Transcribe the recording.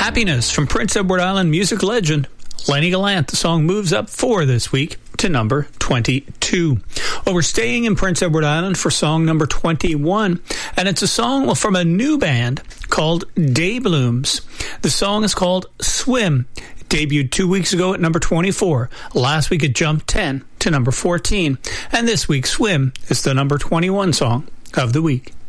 Happiness from Prince Edward Island music legend Lenny Gallant. The song moves up 4 this week to number 22. Well, we're staying in Prince Edward Island for song number 21, and it's a song from a new band called Dayblooms. The song is called Swim. It debuted 2 weeks ago at number 24. Last week it jumped 10 to number 14, and this week Swim is the number 21 song of the week.